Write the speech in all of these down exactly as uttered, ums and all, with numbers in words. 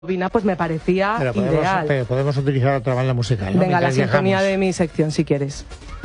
Herzegovina, pues me parecía pero podemos, ideal. Pero podemos utilizar otra banda musical, ¿no? Venga, Mientras la sintonía viajamos. de mi sección, si quieres.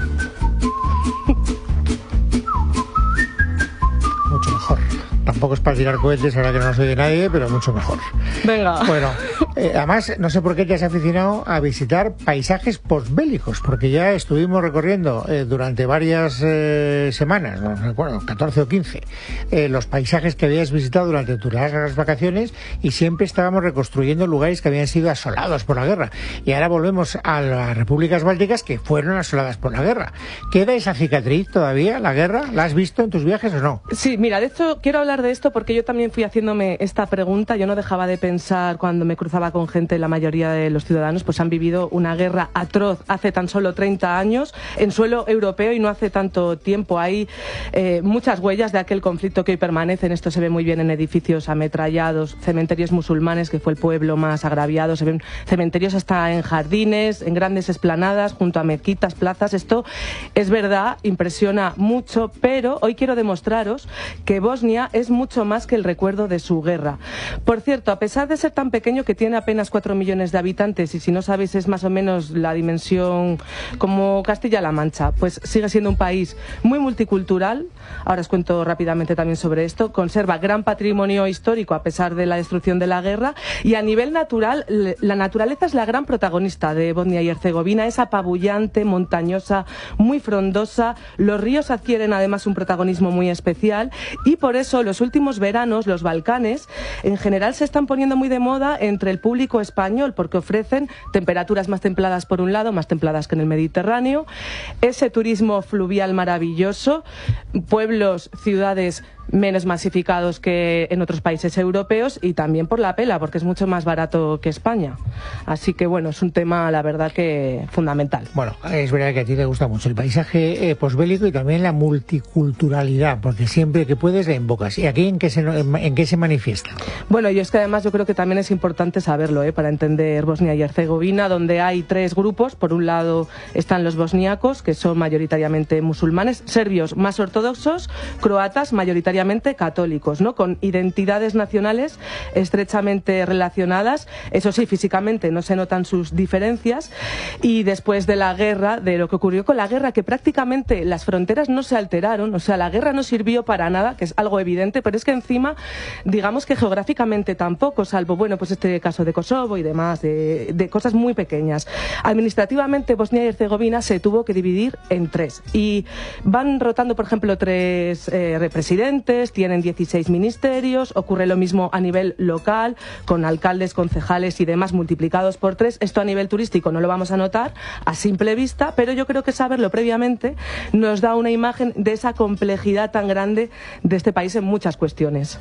Mucho mejor. Tampoco es para tirar cohetes ahora que no nos oye nadie, pero mucho mejor. Venga. Bueno, eh, además, no sé por qué te has aficionado a visitar paisajes posbélicos, porque ya estuvimos recorriendo eh, durante varias eh, semanas, no recuerdo, catorce o quince, eh, los paisajes que habías visitado durante tus largas vacaciones y siempre estábamos reconstruyendo lugares que habían sido asolados por la guerra. Y ahora volvemos a las repúblicas bálticas que fueron asoladas por la guerra. ¿Queda esa cicatriz todavía, la guerra? ¿La has visto en tus viajes o no? Sí, mira, de hecho quiero hablar de esto porque yo también fui haciéndome esta pregunta. Yo no dejaba de pensar cuando me cruzaba con gente, la mayoría de los ciudadanos pues han vivido una guerra atroz hace tan solo treinta años en suelo europeo y no hace tanto tiempo. Hay eh, muchas huellas de aquel conflicto que hoy permanecen. Esto se ve muy bien en edificios ametrallados, cementerios musulmanes, que fue el pueblo más agraviado. Se ven cementerios hasta en jardines, en grandes esplanadas, junto a mezquitas, plazas. Esto es verdad, impresiona mucho, pero hoy quiero demostraros que Bosnia es mucho más que el recuerdo de su guerra. Por cierto, a pesar de ser tan pequeño, que tiene apenas cuatro millones de habitantes, y si no sabéis es más o menos la dimensión como Castilla-La Mancha, pues sigue siendo un país muy multicultural. Ahora os cuento rápidamente también sobre esto. Conserva gran patrimonio histórico a pesar de la destrucción de la guerra, y a nivel natural, la naturaleza es la gran protagonista de Bosnia y Herzegovina. Es apabullante, montañosa, muy frondosa. Los ríos adquieren además un protagonismo muy especial, y por eso los últimos veranos los Balcanes en general se están poniendo muy de moda entre el público español, porque ofrecen temperaturas más templadas por un lado, más templadas que en el Mediterráneo, ese turismo fluvial maravilloso, pueblos, ciudades menos masificados que en otros países europeos, y también por la pela, porque es mucho más barato que España. Así que bueno, es un tema, la verdad, que fundamental. Bueno, es verdad que a ti te gusta mucho el paisaje eh, posbélico y también la multiculturalidad, porque siempre que puedes la invocas. ¿Y aquí en qué se, en qué se manifiesta? Bueno, y es que además yo creo que también es importante saberlo, ¿eh? Para entender Bosnia y Herzegovina, donde hay tres grupos. Por un lado están los bosniacos, que son mayoritariamente musulmanes, serbios más ortodoxos, croatas mayoritariamente católicos, ¿no? Con identidades nacionales estrechamente relacionadas. Eso sí, físicamente no se notan sus diferencias, y después de la guerra, de lo que ocurrió con la guerra, que prácticamente las fronteras no se alteraron, o sea, la guerra no sirvió para nada, que es algo evidente, pero es que encima, digamos que geográficamente tampoco, salvo, bueno, pues este caso de Kosovo y demás, de, de cosas muy pequeñas. Administrativamente, Bosnia y Herzegovina se tuvo que dividir en tres, y van rotando, por ejemplo, tres eh, presidentes, tienen dieciséis ministerios. Ocurre lo mismo a nivel local, con alcaldes, concejales y demás multiplicados por tres. Esto a nivel turístico no lo vamos a notar a simple vista, pero yo creo que saberlo previamente nos da una imagen de esa complejidad tan grande de este país en muchas cuestiones.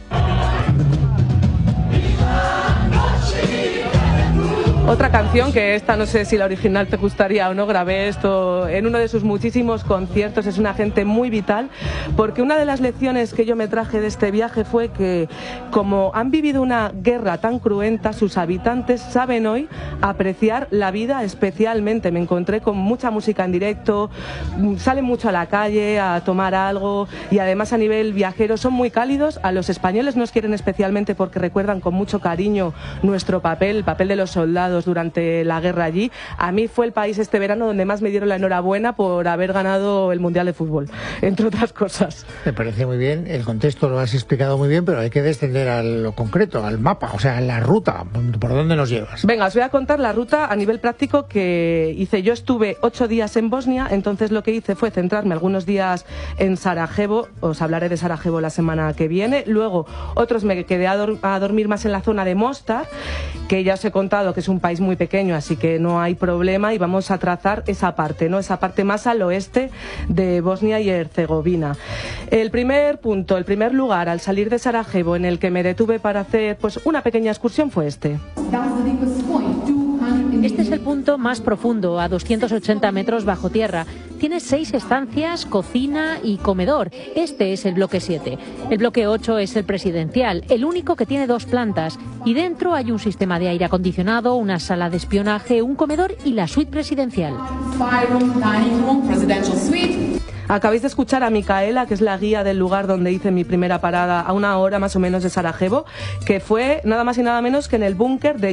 Otra canción, que esta no sé si la original te gustaría o no, grabé esto en uno de sus muchísimos conciertos. Es una gente muy vital, porque una de las lecciones que yo me traje de este viaje fue que, como han vivido una guerra tan cruenta, sus habitantes saben hoy apreciar la vida especialmente. Me encontré con mucha música en directo, salen mucho a la calle a tomar algo, y además a nivel viajero son muy cálidos. A los españoles nos quieren especialmente porque recuerdan con mucho cariño nuestro papel, el papel de los soldados durante la guerra allí. A mí fue el país este verano donde más me dieron la enhorabuena por haber ganado el Mundial de Fútbol, entre otras cosas. Me parece muy bien, el contexto lo has explicado muy bien, pero hay que descender a lo concreto, al mapa, o sea, a la ruta. ¿Por dónde nos llevas? Venga, os voy a contar la ruta a nivel práctico que hice. Yo estuve ocho días en Bosnia, entonces lo que hice fue centrarme algunos días en Sarajevo. Os hablaré de Sarajevo la semana que viene. Luego otros me quedé a, dor- a dormir más en la zona de Mostar, que ya os he contado que es un país muy pequeño, así que no hay problema, y vamos a trazar esa parte, ¿no? Esa parte más al oeste de Bosnia y Herzegovina. El primer punto, el primer lugar al salir de Sarajevo en el que me detuve para hacer pues una pequeña excursión fue este. Este es el punto más profundo, a doscientos ochenta metros bajo tierra. Tiene seis estancias, cocina y comedor. Este es el bloque siete. El bloque ocho es el presidencial, el único que tiene dos plantas. Y dentro hay un sistema de aire acondicionado, una sala de espionaje, un comedor y la suite presidencial. Acabáis de escuchar a Micaela, que es la guía del lugar donde hice mi primera parada, a una hora más o menos de Sarajevo, que fue nada más y nada menos que en el búnker de